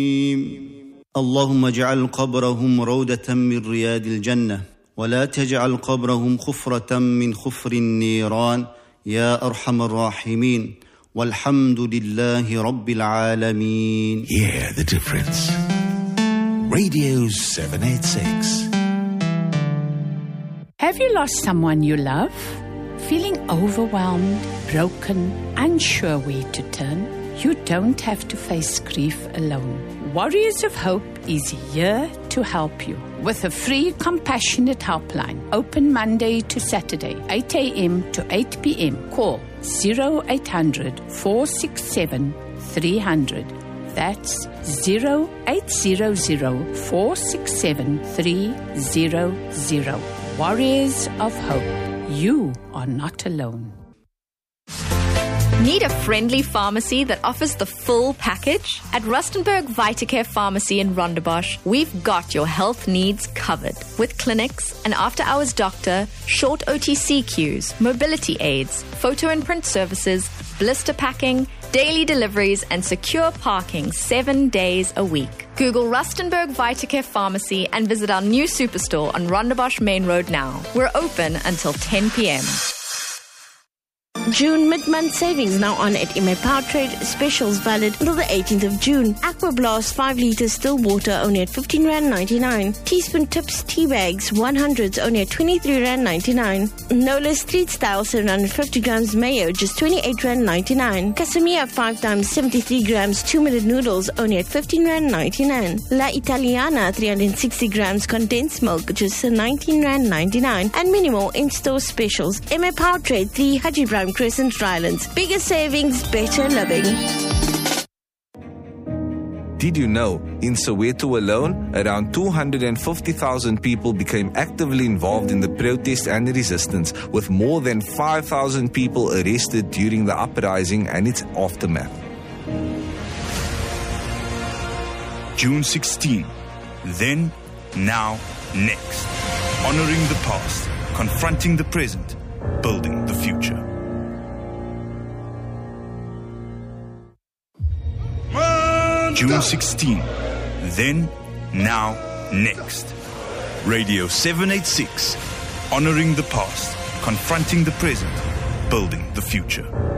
اللهم اجعل قبرهم روضة من رياض الجنة ولا تجعل قبرهم خفرة من خفر النيران يا أرحم الراحمين والحمد لله رب العالمين. Hear the difference. Radio 786. Have you lost someone you love? Feeling overwhelmed, broken, unsure where to turn? You don't have to face grief alone. Warriors of Hope is here to help you with a free compassionate helpline, open Monday to Saturday, 8 a.m. to 8 p.m. Call 0800 467 300. That's 0800 467 300. Warriors of Hope, you are not alone. Need a friendly pharmacy that offers the full package? At Rustenburg Vitacare Pharmacy in Rondebosch, we've got your health needs covered. With clinics, an after-hours doctor, short OTC queues, mobility aids, photo and print services, blister packing, daily deliveries, and secure parking 7 days a week. Google Rustenburg Vitacare Pharmacy and visit our new superstore on Rondebosch Main Road now. We're open until 10 p.m. June mid-month savings now on at MA Powertrade. Specials valid until the 18th of June. Aqua Blast 5 litres still water only at R15.99. Teaspoon Tips tea bags 100s only at R23.99. Nola Street Style 750 grams mayo just R28.99. Casamia 5 times 73 grams 2-minute noodles only at R15.99. La Italiana 360 grams condensed milk just R19.99. And many more in-store specials. MA Powertrade 3 Haji Brown Crescent Rylands. Bigger savings, better living. Did you know, in Soweto alone, around 250,000 people became actively involved in the protest and resistance, with more than 5,000 people arrested during the uprising and its aftermath. June 16. Then, now, next. Honoring the past, confronting the present, building the future. June 16. Then, now, next. Radio 786. Honoring the past, confronting the present, building the future.